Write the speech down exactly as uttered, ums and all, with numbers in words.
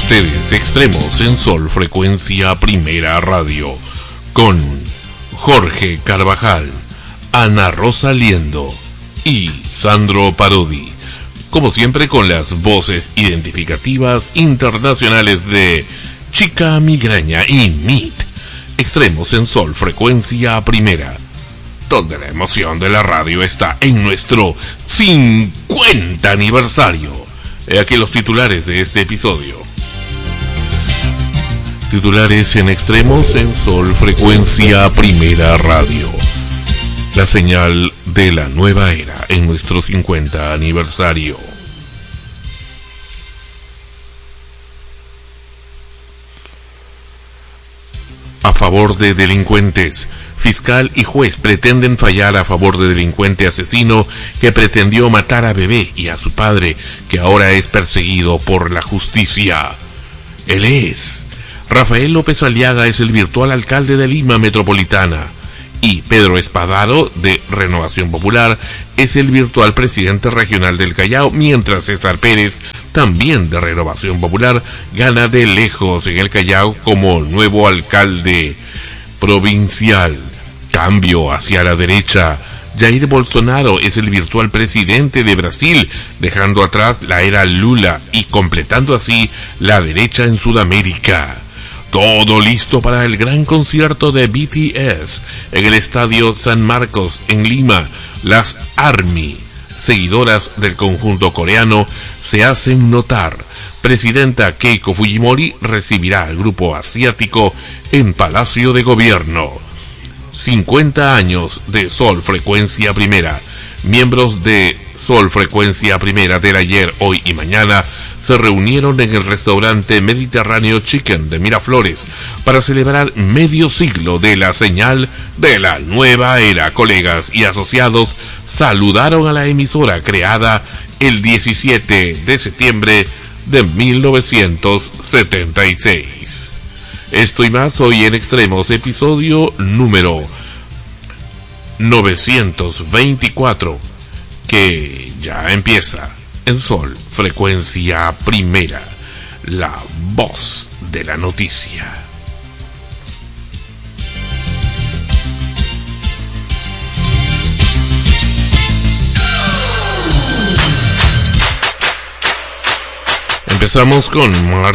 ustedes Extremos en Sol Frecuencia Primera Radio, con Jorge Carvajal, Ana Rosa Liendo y Sandro Parodi, como siempre con las voces identificativas internacionales de Chica Migraña y M I T. Extremos en Sol Frecuencia Primera, donde la emoción de la radio está en nuestro cincuenta aniversario. He aquí los titulares de este episodio. Titulares en Extremos en Sol Frecuencia Primera Radio. La señal de la nueva era en nuestro cincuenta aniversario. A favor de delincuentes. Fiscal y juez pretenden fallar a favor de delincuente asesino que pretendió matar a bebé y a su padre, que ahora es perseguido por la justicia. Él es Rafael López Aliaga, es el virtual alcalde de Lima Metropolitana, y Pedro Espadaro, de Renovación Popular, es el virtual presidente regional del Callao, mientras César Pérez, también de Renovación Popular, gana de lejos en el Callao como nuevo alcalde provincial. Cambio hacia la derecha. Jair Bolsonaro es el virtual presidente de Brasil, dejando atrás la era Lula y completando así la derecha en Sudamérica. Todo listo para el gran concierto de B T S en el Estadio San Marcos en Lima. Las ARMY, seguidoras del conjunto coreano, se hacen notar. Presidenta Keiko Fujimori recibirá al grupo asiático en Palacio de Gobierno. cincuenta años de Sol Frecuencia Primera. Miembros de Sol Frecuencia Primera del ayer, hoy y mañana se reunieron en el restaurante Mediterráneo Chicken de Miraflores para celebrar medio siglo de la señal de la nueva era. Colegas y asociados saludaron a la emisora creada el diecisiete de septiembre de mil novecientos setenta y seis. Esto y más hoy en Extremos, episodio número novecientos veinticuatro, que ya empieza en Sol Frecuencia Primera, la voz de la noticia. Empezamos con